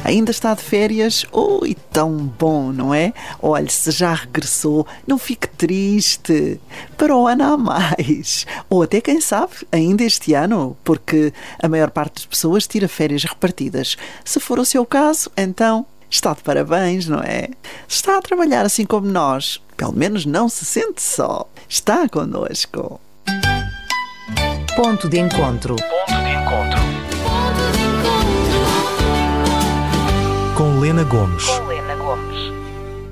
Ainda está de férias? Ui, tão bom, não é? Olhe, se já regressou, não fique triste. Para o ano há mais. Ou até, quem sabe, ainda este ano, porque a maior parte das pessoas tira férias repartidas. Se for o seu caso, então está de parabéns, não é? Está a trabalhar assim como nós. Pelo menos não se sente só. Está connosco. Ponto de encontro. Com Lena Gomes.